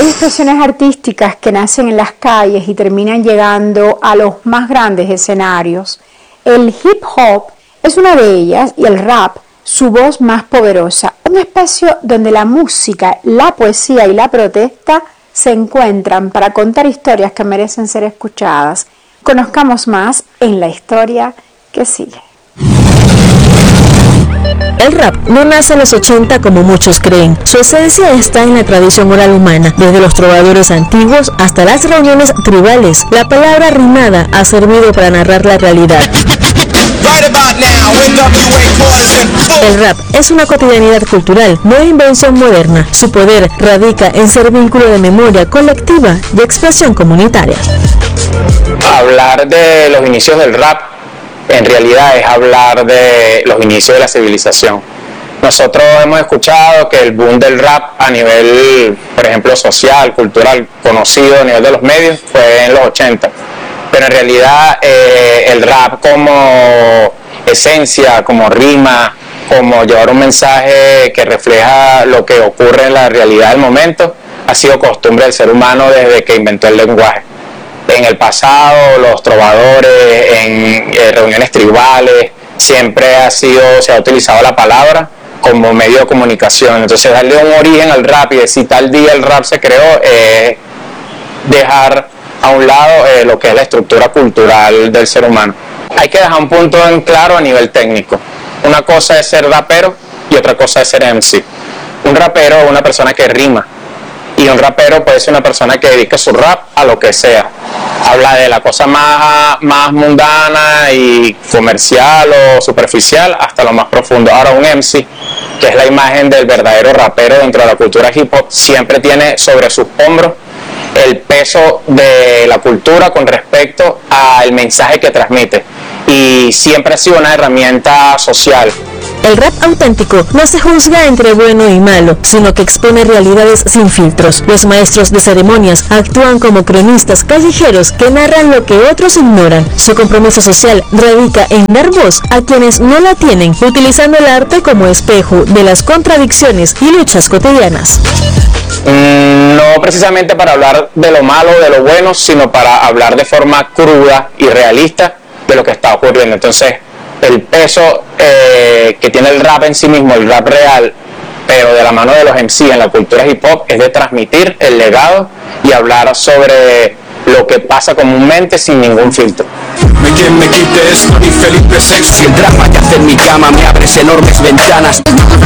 Hay expresiones artísticas que nacen en las calles y terminan llegando a los más grandes escenarios. El hip hop es una de ellas y el rap su voz más poderosa. Un espacio donde la música, la poesía y la protesta se encuentran para contar historias que merecen ser escuchadas. Conozcamos más en la historia que sigue. El rap no nace en los 80 como muchos creen. Su esencia está en la tradición oral humana, desde los trovadores antiguos hasta las reuniones tribales. La palabra rimada ha servido para narrar la realidad. El rap es una cotidianidad cultural, no invención moderna. Su poder radica en ser vínculo de memoria colectiva y expresión comunitaria. Hablar de los inicios del rap en realidad es hablar de los inicios de la civilización. Nosotros hemos escuchado que el boom del rap a nivel, por ejemplo, social, cultural, conocido a nivel de los medios, fue en los 80. Pero en realidad el rap como esencia, como rima, como llevar un mensaje que refleja lo que ocurre en la realidad del momento, ha sido costumbre del ser humano desde que inventó el lenguaje. En el pasado, los trovadores, en reuniones tribales, siempre se ha utilizado la palabra como medio de comunicación. Entonces, darle un origen al rap y decir tal día el rap se creó, dejar a un lado lo que es la estructura cultural del ser humano. Hay que dejar un punto en claro a nivel técnico. Una cosa es ser rapero y otra cosa es ser MC. Un rapero es una persona que rima. Y un rapero puede ser una persona que dedique su rap a lo que sea. Habla de la cosa más mundana y comercial o superficial hasta lo más profundo. Ahora un MC, que es la imagen del verdadero rapero dentro de la cultura hip hop, siempre tiene sobre sus hombros el peso de la cultura con respecto al mensaje que transmite. Y siempre ha sido una herramienta social. El rap auténtico no se juzga entre bueno y malo, sino que expone realidades sin filtros. Los maestros de ceremonias actúan como cronistas callejeros que narran lo que otros ignoran. Su compromiso social radica en dar voz a quienes no la tienen, utilizando el arte como espejo de las contradicciones y luchas cotidianas. No precisamente para hablar de lo malo o de lo bueno, sino para hablar de forma cruda y realista de lo que está ocurriendo. Entonces, el peso que tiene el rap en sí mismo, el rap real, pero de la mano de los MC en la cultura hip hop, es de transmitir el legado y hablar sobre lo que pasa comúnmente sin ningún filtro. Me quite esto, mi Felipe Sexto, el drama que hace en mi cama me abres enormes ventanas.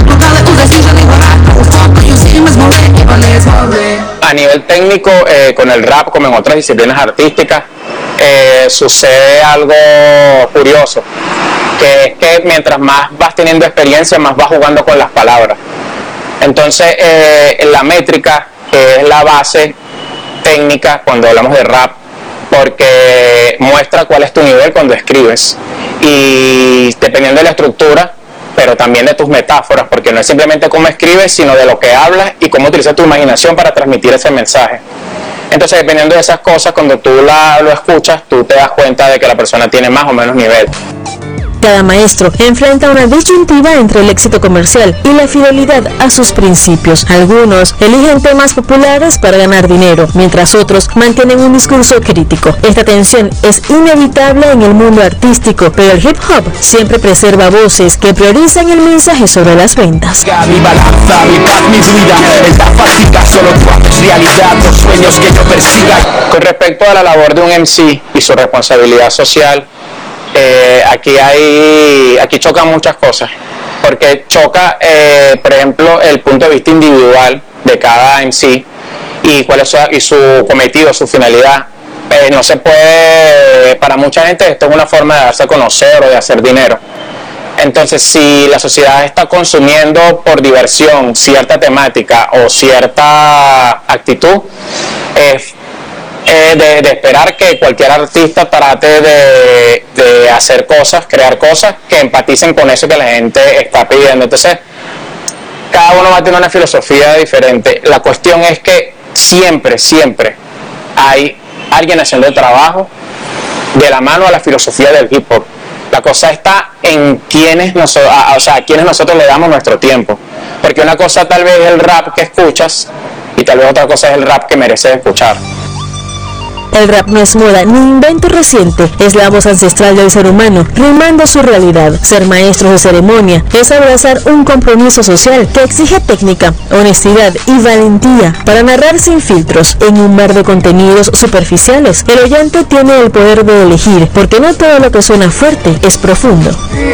A nivel técnico, con el rap, como en otras disciplinas artísticas, sucede algo curioso, que es que mientras más vas teniendo experiencia, más vas jugando con las palabras. Entonces, la métrica, que es la base técnica cuando hablamos de rap, porque muestra cuál es tu nivel cuando escribes, y dependiendo de la estructura, pero también de tus metáforas, porque no es simplemente cómo escribes, sino de lo que hablas y cómo utilizas tu imaginación para transmitir ese mensaje. Entonces, dependiendo de esas cosas, cuando tú lo escuchas, tú te das cuenta de que la persona tiene más o menos nivel. Cada maestro enfrenta una disyuntiva entre el éxito comercial y la fidelidad a sus principios. Algunos eligen temas populares para ganar dinero, mientras otros mantienen un discurso crítico. Esta tensión es inevitable en el mundo artístico, pero el hip hop siempre preserva voces que priorizan el mensaje sobre las ventas. Mi balanza, mi paz, mi vida, es la fáctica, solo tú haces realidad los sueños que yo persiga. Con respecto a la labor de un MC y su responsabilidad social, aquí chocan muchas cosas, porque choca, por ejemplo, el punto de vista individual de cada MC y cuál es su cometido, su finalidad. No se puede, para mucha gente esto es una forma de darse a conocer o de hacer dinero. Entonces, si la sociedad está consumiendo por diversión cierta temática o cierta actitud, de esperar que cualquier artista trate de hacer cosas, crear cosas que empaticen con eso que la gente está pidiendo. Entonces, cada uno va a tener una filosofía diferente. La cuestión es que siempre hay alguien haciendo el trabajo de la mano a la filosofía del hip hop. La cosa está en quienes nosotros le damos nuestro tiempo. Porque una cosa tal vez es el rap que escuchas y tal vez otra cosa es el rap que mereces escuchar. El rap no es moda ni invento reciente, es la voz ancestral del ser humano, rimando su realidad. Ser maestros de ceremonia es abrazar un compromiso social que exige técnica, honestidad y valentía para narrar sin filtros en un mar de contenidos superficiales. El oyente tiene el poder de elegir, porque no todo lo que suena fuerte es profundo.